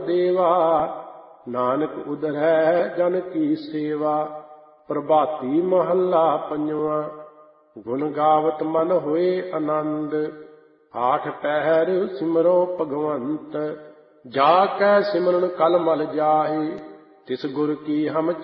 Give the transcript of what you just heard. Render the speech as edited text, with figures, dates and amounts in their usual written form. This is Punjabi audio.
ਦੇਵਾ। ਨਾਨਕ ਉਦਰੈ ਜਨ ਕੀ ਸੇਵਾ। ਪ੍ਰਭਾਤੀ ਮਹੱਲਾ ਪੰਜਵਾਂ। ਗੁਣ ਗਾਵਤ ਮਨ ਹੋਏ ਆਨੰਦ। ਆਠ ਪਹਿਰ ਸਿਮਰੋ ਭਗਵੰਤ। ਜਾ ਕੈ ਸਿਮਰਨ ਕਲ ਮਲ ਜਾਹੇ। ਤਿਸ ਗੁਰ ਕੀ ਹਮ